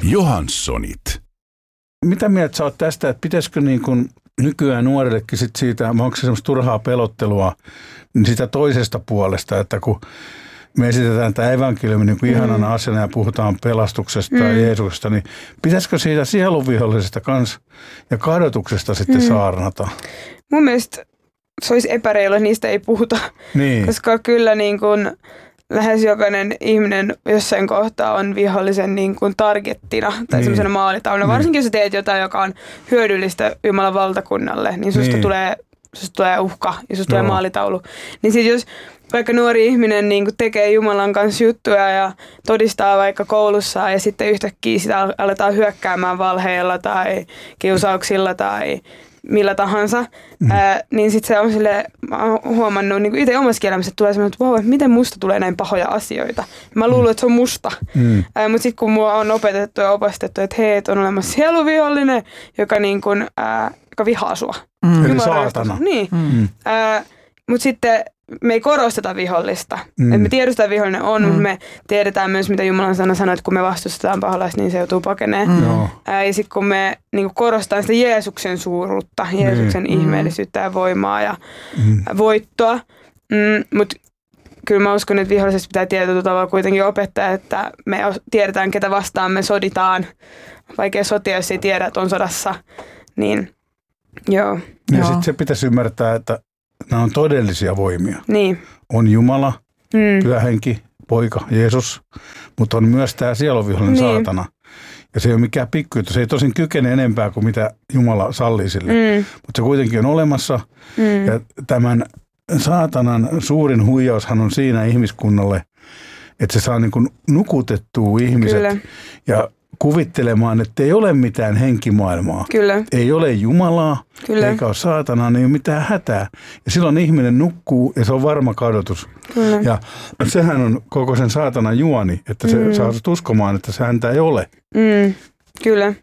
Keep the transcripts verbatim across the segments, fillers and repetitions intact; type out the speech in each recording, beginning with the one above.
Johanssonit. Mitä mieltä sä oot tästä, että pitäisikö niin kuin nykyään nuorillekin sit siitä, onko se semmoista turhaa pelottelua niin sitä toisesta puolesta, että kun me esitetään tämä evankeliumi niin kuin mm. ihanana asiana ja puhutaan pelastuksesta mm. ja Jeesuksesta, niin pitäisikö siitä sielunvihollisesta kans ja kadotuksesta sitten mm. saarnata? Mun mielestä se olisi epäreilu, niistä ei puhuta, niin. Koska kyllä niin kuin lähes jokainen ihminen jossain kohtaa on vihollisen niin kuin targettina tai niin. semmoisena maalitauluna. Niin. Varsinkin jos teet jotain, joka on hyödyllistä Jumalan valtakunnalle, niin susta, niin. tulee, susta tulee uhka ja susta no. tulee maalitaulu. Niin sit jos vaikka nuori ihminen niin kuin tekee Jumalan kanssa juttuja ja todistaa vaikka koulussa ja sitten yhtäkkiä sitä aletaan hyökkäämään valheilla tai kiusauksilla tai millä tahansa, mm. ää, niin sitten se on silleen, mä oon huomannut niin itse omassa elämässä, että tulee semmoinen, että wow, että miten musta tulee näin pahoja asioita. Mä luulen, mm. että se on musta. Mm. Mutta sitten kun mua on opetettu ja opastettu, että hei, että on olemassa sieluvihollinen, joka, niin kun, ää, joka vihaa sua. Mm. Eli saatana. Niin. Mm. Mutta sitten me ei korosteta vihollista. Mm. Et me tiedostetaan vihollinen on, mm. mutta me tiedetään myös, mitä Jumalan sana sanoo, että kun me vastustetaan paholaista, niin se joutuu pakeneen. Mm. Ää, ja sitten kun me niin korostetaan sitä Jeesuksen suuruutta, Jeesuksen mm. ihmeellisyyttä ja voimaa ja mm. voittoa. Mm, mutta kyllä mä uskon, että vihollisesta pitää tietyllä tavalla kuitenkin opettaa, että me tiedetään, ketä vastaan me soditaan. Vaikea sotia, jos ei tiedä, että on sodassa. Niin, joo. Ja sitten se pitäisi ymmärtää, että nämä on todellisia voimia. Niin. On Jumala, mm. Pyhä Henki, Poika, Jeesus, mutta on myös tämä sieluvihollinen niin. saatana. Ja se ei ole mikään pikkujuttu. Se ei tosin kykene enempää kuin mitä Jumala sallii sille. Mm. Mutta se kuitenkin on olemassa. Mm. Ja tämän saatanan suurin huijaushan on siinä ihmiskunnalle, että se saa niin kuin nukutettua ihmiset. Kyllä. Ja kuvittelemaan, että ei ole mitään henkimaailmaa. Kyllä. Ei ole Jumalaa, Kyllä. eikä ole saatanaa, niin ei ole mitään hätää. Ja silloin ihminen nukkuu ja se on varma kadotus. Kyllä. Ja sehän on koko sen saatanan juoni, että se mm. saa uskomaan, että se häntä ei ole. Mm. Kyllä.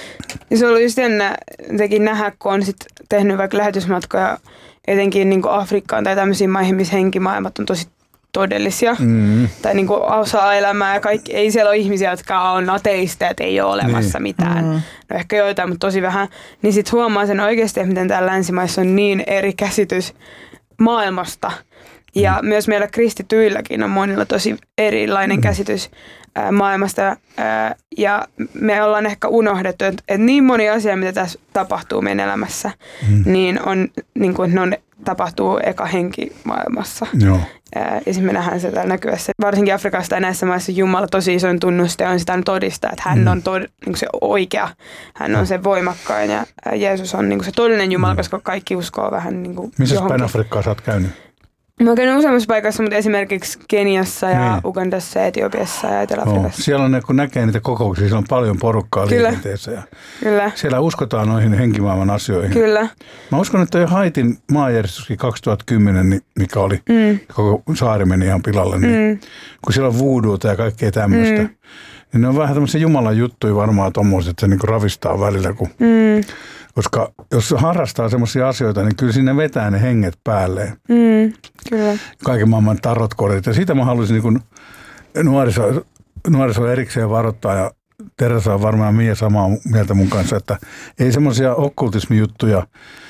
Ja se on ollut just jännä tekin nähdä, kun on sit tehnyt vaikka lähetysmatkoja etenkin niin kuin Afrikkaan tai tämmöisiin maihin, missä henkimaailmat on tosi todellisia mm. tai niin kuin osaa elämää ja kaikki. Ei siellä ole ihmisiä, jotka on ateisteja, että ei ole olemassa niin. mitään. Mm. No ehkä joitain, mutta tosi vähän. Niin sitten huomaa sen oikeasti, että miten täällä länsimaissa on niin eri käsitys maailmasta. Ja mm. myös meillä kristityilläkin on monilla tosi erilainen mm. käsitys ää, maailmasta. Ää, ja me ollaan ehkä unohdettu, että, että niin moni asia, mitä tässä tapahtuu meidän elämässä, mm. niin on niin kuin, ne on, tapahtuu eka henkimaailmassa. Joo. Ja sitten me nähdään se täällä näkyvässä. Varsinkin Afrikasta ja näissä maissa Jumala tosi isoin tunnuste on sitä todistaa, että hän mm. on tod, niin se oikea, hän on se voimakkain ja Jeesus on niin se todellinen Jumala, mm. koska kaikki uskoo vähän niin kuin missä päin Afrikkaa sä oot käynyt? Mä oon käynyt useammassa paikassa, mutta esimerkiksi Keniassa ja niin. Ugandassa ja Etiopiassa ja Etelä-Afrikassa. Oh, siellä on ne, kun näkee niitä kokouksia, siellä on paljon porukkaa Kyllä. liikenteessä. Ja Kyllä. Siellä uskotaan noihin henkimaailman asioihin. Kyllä. Mä uskon, että jo Haitin maanjärjestyskin kaksituhattakymmenen, mikä oli, mm. koko saari meni ihan pilalle, niin mm. kun siellä on voodooa ja kaikkea tämmöistä, mm. niin ne on vähän tämmöisiä Jumalan juttuja varmaan tommoiset, että se niinku ravistaa välillä, kun... Mm. Koska jos harrastaa semmoisia asioita, niin kyllä sinne vetää ne henget päälleen. Mm, kyllä. Kaiken maailman tarotkorit. Ja siitä mä haluaisin niin kuin nuoriso, nuoriso erikseen varoittaa. Ja Teresa on varmaan Mia samaa mieltä mun kanssa, että ei semmoisia okkultismijuttuja,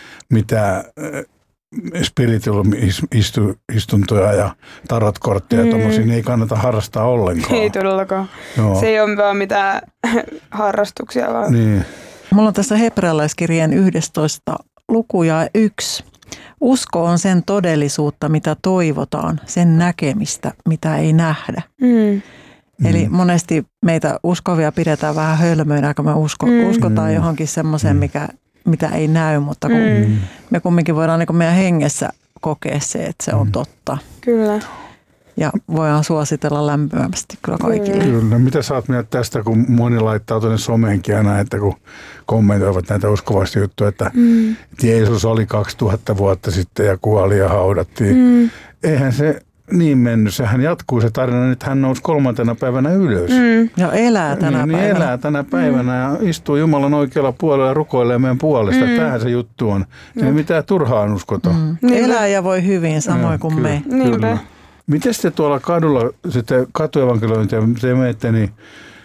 mitä spiritual-istuntoja ja tarotkortteja mm. ja tommosia, niin ei kannata harrastaa ollenkaan. Ei todellakaan. Joo. Se ei ole vaan mitään harrastuksia vaan. Niin. Mulla on tässä hebrealaiskirjeen yhdestoista luku ja yksi. Usko on sen todellisuutta, mitä toivotaan, sen näkemistä, mitä ei nähdä. Mm. Eli mm. monesti meitä uskovia pidetään vähän hölmöinä, kun me usko, mm. uskotaan johonkin semmoiseen, mikä, mitä ei näy, mutta kun mm. me kumminkin voidaan niin kuin meidän hengessä kokea se, että se on totta. Kyllä. Ja voidaan suositella lämpimästi kyllä kaikille. Kyllä. Mitä sä oot mieltä tästä, kun moni laittaa tuonne someenkin aina, että kun kommentoivat näitä uskovaisia juttuja, että mm. Jeesus oli kaksituhatta vuotta sitten ja kuoli ja haudattiin. Mm. Eihän se niin mennyt. Sehän jatkuu se tarina, että hän nousi kolmantena päivänä ylös. Mm. Ja elää tänä niin, päivänä. Niin elää tänä päivänä mm. ja istuu Jumalan oikealla puolella ja rukoilee meidän puolesta. Mm. Tämähän se juttu on. Ei mm. mitään turhaan uskota. Mm. Elää ja voi hyvin, samoin ja, kuin kyllä, me. Kyllä. Miten te tuolla kadulla, sitten katuevankelointia, te menette, niin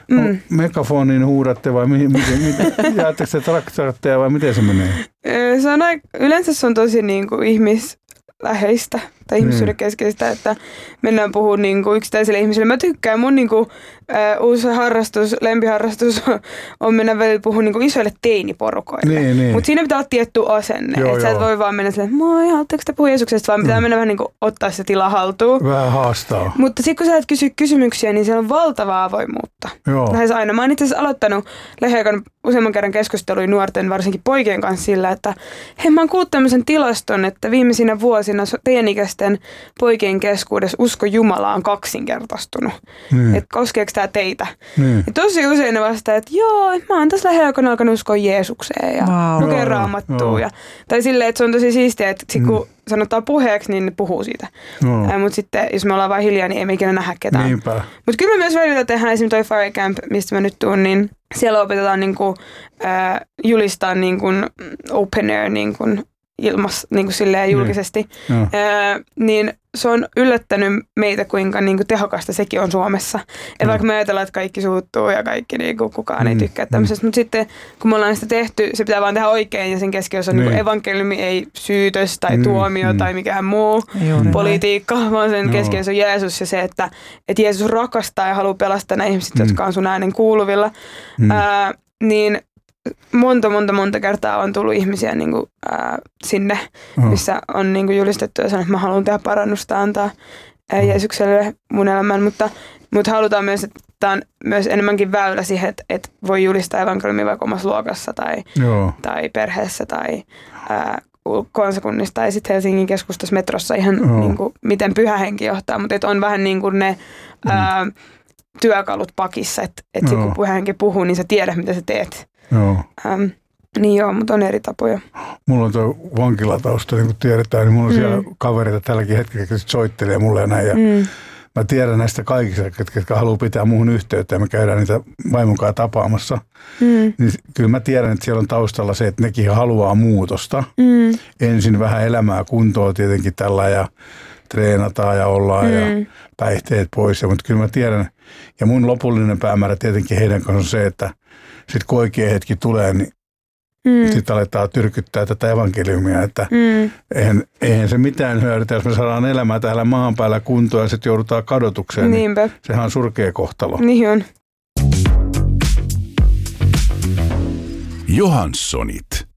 Mm. Megafoniin huudatte vai miten, miten, miten jaatteko te traktoritteja vai miten se menee? Se on aika, yleensä se on tosi niin kuin ihmisläheistä tai ihmisyyden keskeistä, että mennään puhumaan niin kuin yksittäisille ihmisille. Mä tykkään, mun niin kuin, äh, uusi harrastus, lempiharrastus on mennä välillä puhua niin kuin isoille teiniporukoille. Niin, niin. Mutta siinä pitää olla tietty asenne. Joo, että sä et voi vaan mennä silleen, moi, haluatteko te puhua Jeesuksesta, vaan pitää mm. mennä vähän niin kuin ottaa se tila haltuun. Vähän haastaa. Mutta sitten kun sä et kysy kysymyksiä, niin siellä on valtavaa avoimuutta. Joo. Lähes aina. Mä oon itse asiassa aloittanut lähiaikana useamman kerran keskustelua nuorten, varsinkin poikien kanssa sillä, että hei, mä oon kuullut tämmöisen tilaston, että viimeisinä vuosina teidän ikäisten poikien keskuudessa usko Jumalaa on kaksinkertaistunut. Mm. Että koskeeko tämä teitä? Mm. Ja tosi usein ne vastaa, että joo, mä oon tässä lähiaikana alkanut uskoa Jeesukseen ja wow. lukea Raamattua. Ja, tai silleen, että se on tosi siistiä, että sit, kun mm. sanotaan puheeksi, niin ne puhuu siitä. No. Äh, Mutta sitten, jos me ollaan vain hiljaa, niin ei me ikinä nähdä ketään. Mutta kyllä me myös välillä tehdään esimerkiksi toi Fire Camp, mistä mä nyt tuun, niin siellä opetetaan niinku, äh, julistaa niinku open air niinku, ilmas niinku silleen julkisesti. No. Äh, niin se on yllättänyt meitä, kuinka niinku tehokasta sekin on Suomessa. Et no. Vaikka me ajatellaan, että kaikki suuttuu ja kaikki niinku, kukaan mm. ei tykkää tämmöisestä. Mutta sitten kun me ollaan sitä tehty, se pitää vaan tehdä oikein ja sen keskiössä on niin. niinku evankeliumi, ei syytös tai mm. tuomio mm. tai mikään muu Juuri politiikka, näin. Vaan sen keskiössä on Jeesus ja se, että, että Jeesus rakastaa ja haluaa pelastaa nämä ihmiset, mm. jotka on sun äänen kuuluvilla. Mm. Ää, niin monta, monta, monta kertaa on tullut ihmisiä niin kuin, ää, sinne, missä on niin kuin julistettu ja sanonut, että mä haluan tehdä parannusta, antaa ää, Jeesukselle mun elämän, mutta, mutta halutaan myös, että tämä on myös enemmänkin väylä siihen, että, että voi julistaa evankeliumia vaikka omassa luokassa tai, tai perheessä tai ää, kansakunnissa tai sitten Helsingin keskustassa metrossa ihan niin kuin, miten pyhä henki johtaa, mutta että on vähän niin kuin ne ää, työkalut pakissa, että, että kun pyhä henki puhuu, niin sä tiedät, mitä sä teet. Joo. Ähm, niin joo, mutta on eri tapoja. Mulla on tuo vankilatausta, niin kuin tiedetään, niin mulla on mm. siellä kavereita tälläkin hetkellä, jotka soittelee mulle ja näin. Ja mm. mä tiedän näistä kaikista, jotka haluaa pitää muuhun yhteyttä ja me käydään niitä vaimonkaan tapaamassa. Mm. Niin kyllä mä tiedän, että siellä on taustalla se, että nekin haluaa muutosta. Mm. Ensin vähän elämää kuntoon tietenkin tällä ja treenataan ja ollaan mm. ja päihteet pois. Ja, mutta kyllä mä tiedän, ja mun lopullinen päämäärä tietenkin heidän kanssa on se, että sitten kun oikea hetki tulee, niin mm. sitten aletaan tyrkyttää tätä evankeliumia, että mm. eihän, eihän se mitään hyödytä, jos me saadaan elämää täällä maan päällä kuntoon ja sitten joudutaan kadotukseen. Niinpä. Niin sehän on surkea kohtalo. Niin on. Johanssonit.